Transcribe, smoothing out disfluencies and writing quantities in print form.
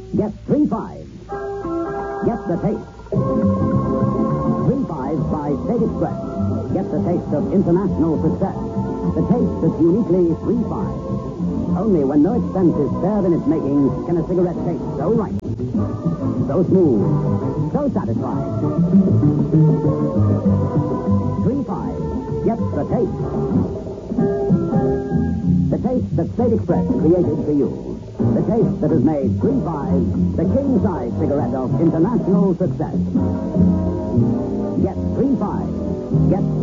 Get 3 5. Get the taste. 3 5 by State Express. Get the taste of international success. The taste that's uniquely 3 5. Only when no expense is spared in its making can a cigarette taste so right, so smooth, so satisfying. 3 5. Get the taste. The taste that State Express created for you. The taste that has made 3 5 the king-size cigarette of international success. Get 3 5. Get